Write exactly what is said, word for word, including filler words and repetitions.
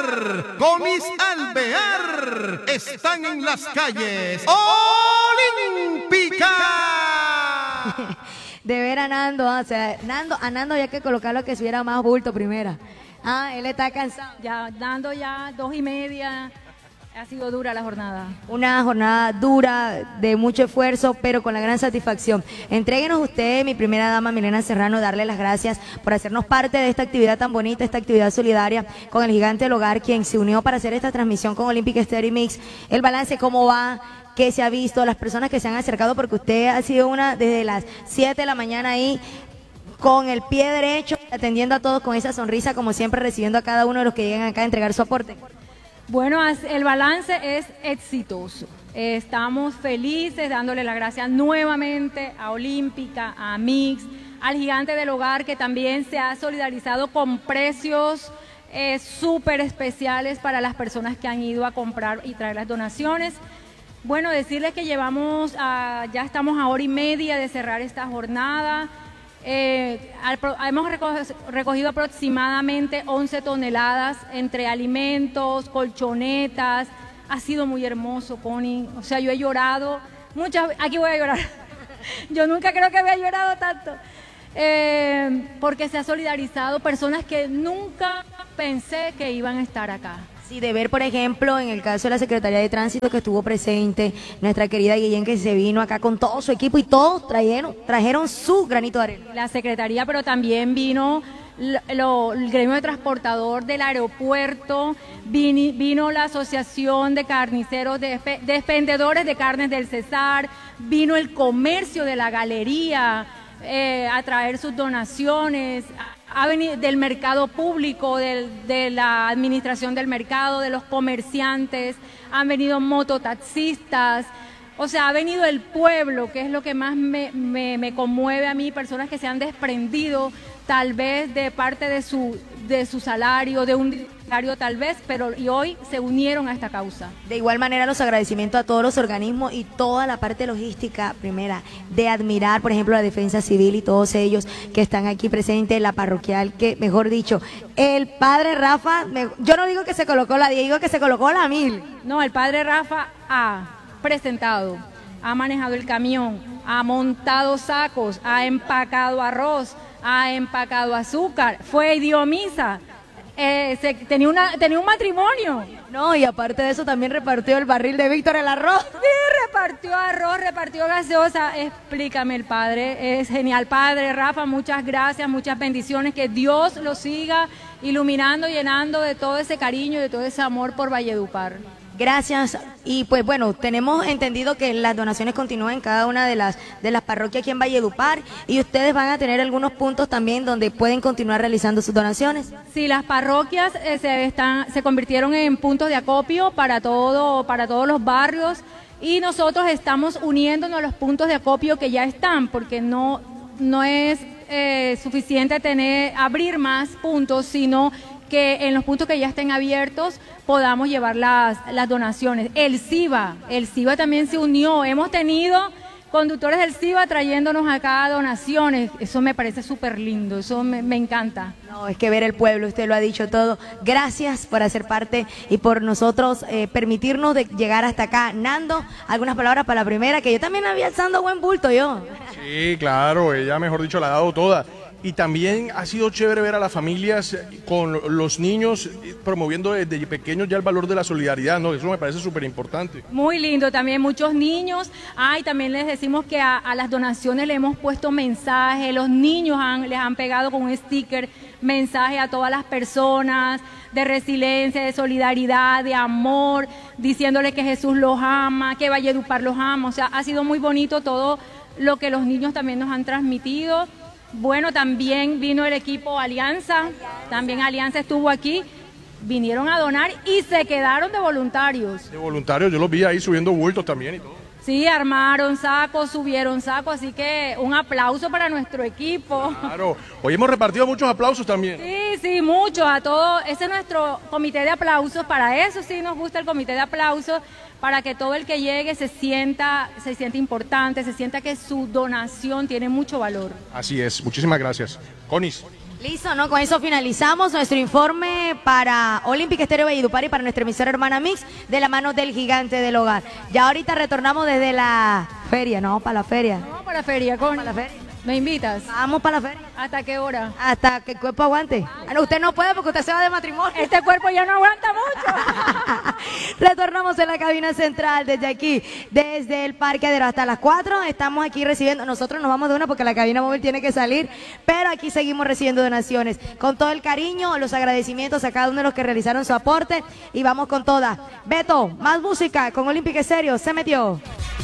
Alvear, Conis Alvear, están en las calles Olímpica. De ver a Nando, o sea, Nando, a Nando había que colocarlo que subiera más bulto primera. Ah, él está cansado. Ya, Nando ya dos y media. Ha sido dura la jornada. Una jornada dura, de mucho esfuerzo, pero con la gran satisfacción. Entréguenos usted, mi primera dama Milena Serrano, darle las gracias por hacernos parte de esta actividad tan bonita, esta actividad solidaria con el Gigante del Hogar, quien se unió para hacer esta transmisión con Olympic Stereo Mix. El balance, cómo va, qué se ha visto, las personas que se han acercado, porque usted ha sido una desde las siete de la mañana ahí, con el pie derecho, atendiendo a todos con esa sonrisa, como siempre, recibiendo a cada uno de los que llegan acá a entregar su aporte. Bueno, el balance es exitoso. Estamos felices dándole las gracias nuevamente a Olímpica, a Mix, al Gigante del Hogar, que también se ha solidarizado con precios eh, súper especiales para las personas que han ido a comprar y traer las donaciones. Bueno, decirles que llevamos, a, ya estamos a hora y media de cerrar esta jornada. Eh, al, hemos recogido aproximadamente once toneladas entre alimentos, colchonetas. Ha sido muy hermoso, Connie. O sea, yo he llorado muchas, aquí voy a llorar. Yo nunca creo que había llorado tanto, eh, porque se ha solidarizado personas que nunca pensé que iban a estar acá. Sí, de ver, por ejemplo, en el caso de la Secretaría de Tránsito que estuvo presente, nuestra querida Guillén, que se vino acá con todo su equipo y todos trajeron, trajeron su granito de arena. La Secretaría, pero también vino lo, lo, el gremio de transportador del aeropuerto, vino, vino la Asociación de Carniceros, de, de Expendedores de Carnes del Cesar, vino el comercio de la galería eh, a traer sus donaciones, ha venido del mercado público, del, de la administración del mercado, de los comerciantes, han venido mototaxistas, o sea, ha venido el pueblo, que es lo que más me, me, me conmueve a mí, personas que se han desprendido tal vez de parte de su, de su salario, de un salario tal vez, pero y hoy se unieron a esta causa. De igual manera, los agradecimientos a todos los organismos y toda la parte logística, primera, de admirar, por ejemplo, la Defensa Civil y todos ellos que están aquí presentes, la parroquial, que, mejor dicho, el padre Rafa, me, yo no digo que se colocó la diez, digo que se colocó la mil. No, el padre Rafa ha presentado, ha manejado el camión, ha montado sacos, ha empacado arroz, ha empacado azúcar, fue y dio misa. Eh, se, tenía, una, tenía un matrimonio. No, y aparte de eso también repartió el barril de Víctor, el arroz. Sí, repartió arroz, repartió gaseosa. Explícame el padre, es genial. Padre Rafa, muchas gracias, muchas bendiciones. Que Dios lo siga iluminando, llenando de todo ese cariño y de todo ese amor por Valledupar. Gracias. Y pues bueno, tenemos entendido que las donaciones continúan en cada una de las de las parroquias aquí en Valledupar y ustedes van a tener algunos puntos también donde pueden continuar realizando sus donaciones. Sí, las parroquias eh, se están se convirtieron en puntos de acopio para todo para todos los barrios y nosotros estamos uniéndonos a los puntos de acopio que ya están, porque no no es eh, suficiente tener abrir más puntos, sino que en los puntos que ya estén abiertos podamos llevar las, las donaciones. El SIVA, el SIVA también se unió, hemos tenido conductores del SIVA trayéndonos acá donaciones, eso me parece súper lindo, eso me, me encanta. No, es que ver el pueblo, usted lo ha dicho todo. Gracias por hacer parte y por nosotros eh, permitirnos de llegar hasta acá. Nando, algunas palabras para la primera, que yo también había alzando buen bulto yo. Sí, claro, ella mejor dicho la ha dado toda. Y también ha sido chévere ver a las familias con los niños promoviendo desde pequeños ya el valor de la solidaridad, ¿no? Eso me parece súper importante. Muy lindo, también muchos niños. Ah, y también les decimos que a, a las donaciones le hemos puesto mensajes, los niños han, les han pegado con un sticker mensaje a todas las personas de resiliencia, de solidaridad, de amor, diciéndole que Jesús los ama, que Valledupar los ama. O sea, ha sido muy bonito todo lo que los niños también nos han transmitido. Bueno, también vino el equipo Alianza, también Alianza estuvo aquí, vinieron a donar y se quedaron de voluntarios. De voluntarios, yo los vi ahí subiendo bultos también y todo. Sí, armaron sacos, subieron sacos, así que un aplauso para nuestro equipo. Claro, hoy hemos repartido muchos aplausos también. Sí, sí, muchos, a todos, ese es nuestro comité de aplausos, para eso sí nos gusta el comité de aplausos, para que todo el que llegue se sienta, se sienta importante, se sienta que su donación tiene mucho valor. Así es, muchísimas gracias. Conis. Listo, ¿no? Con eso finalizamos nuestro informe para Olympic Estéreo Valledupar y para nuestra emisora hermana Mix de la mano del gigante del hogar. Ya ahorita retornamos desde la feria, ¿no? Para la feria. Vamos para la feria, con... Para la feria. ¿Me invitas? Vamos para la feria. ¿Hasta qué hora? Hasta que el cuerpo aguante. Ah, no, usted no puede porque usted se va de matrimonio. Este cuerpo ya no aguanta mucho. Retornamos en la cabina central desde aquí, desde el parqueadero hasta las cuatro. Estamos aquí recibiendo, nosotros nos vamos de una porque la cabina móvil tiene que salir, pero aquí seguimos recibiendo donaciones. Con todo el cariño, los agradecimientos a cada uno de los que realizaron su aporte y vamos con toda. Beto, más música con Olympic Estéreo, se metió.